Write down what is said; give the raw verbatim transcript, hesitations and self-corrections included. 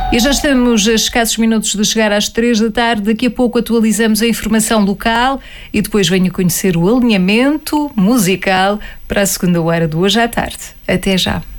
E já estamos a escassos minutos de chegar às três da tarde. Daqui a pouco atualizamos a informação local e depois venho conhecer o alinhamento musical para a segunda hora de hoje à tarde. Até já.